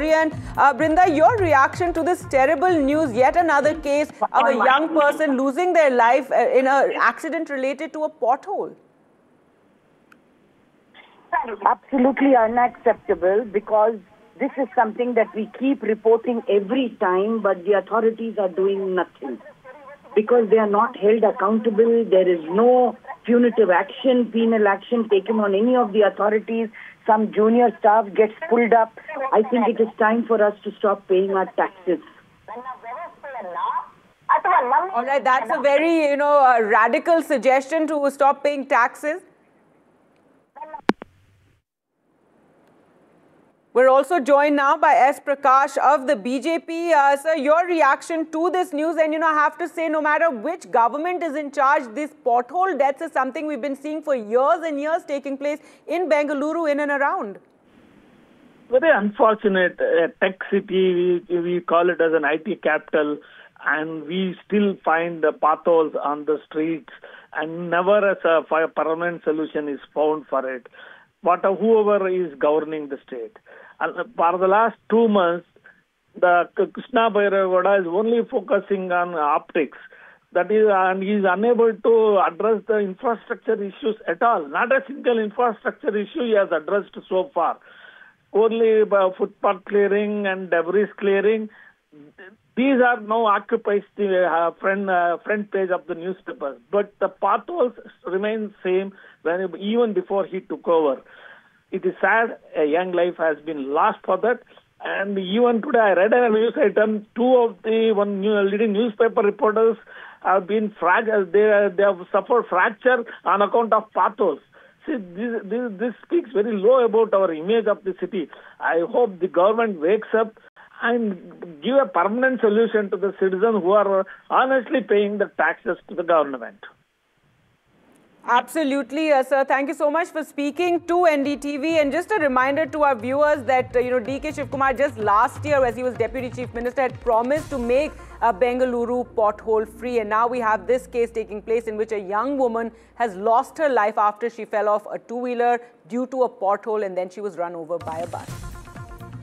And Brinda, your reaction to this terrible news, yet another case of a young person losing their life in an accident related to a pothole. Absolutely unacceptable, because this is something that we keep reporting every time, but the authorities are doing nothing. Because they are not held accountable, there is no punitive action, penal action taken on any of the authorities. Some junior staff gets pulled up. I think it is time for us to stop paying our taxes. All right, that's a very, radical suggestion to stop paying taxes. We're also joined now by S. Prakash of the BJP. Sir, your reaction to this news, and I have to say, no matter which government is in charge, this pothole deaths is something we've been seeing for years and years taking place in Bengaluru, in and around. Very unfortunate. Tech city, we call it as an IT capital, and we still find potholes on the streets, and never as a permanent solution is found for it. Whoever is governing the state. And for the last 2 months, the Krishna Bairagoda is only focusing on optics. That is, and he is unable to address the infrastructure issues at all. Not a single infrastructure issue he has addressed so far. Only footpath clearing and debris clearing. These are now occupies the front page of the newspapers. But the potholes remain same even before he took over. It is sad. A young life has been lost for that. And even today, I read a news item. Two of the leading newspaper reporters have been they have suffered fracture on account of potholes. See, this speaks very low about our image of the city. I hope the government wakes up and give a permanent solution to the citizens who are honestly paying the taxes to the government. Absolutely, sir. Thank you so much for speaking to NDTV. And just a reminder to our viewers that, D.K. Shivkumar just last year, as he was Deputy Chief Minister, had promised to make Bengaluru pothole free. And now we have this case taking place in which a young woman has lost her life after she fell off a two-wheeler due to a pothole, and then she was run over by a bus.